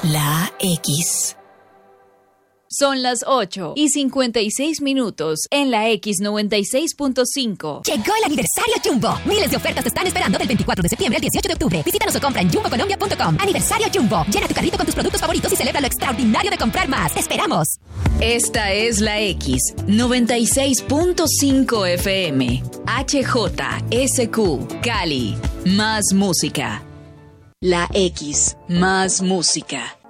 La X. Son las 8:56 en la X96.5. Llegó el aniversario Jumbo. Miles de ofertas te están esperando del 24 de septiembre al 18 de octubre. Visítanos o compra en jumbocolombia.com. Aniversario Jumbo. Llena tu carrito con tus productos favoritos y celebra lo extraordinario de comprar más. ¡Te esperamos! Esta es la X96.5 FM. HJSQ. Cali. Más música. La X. Más música.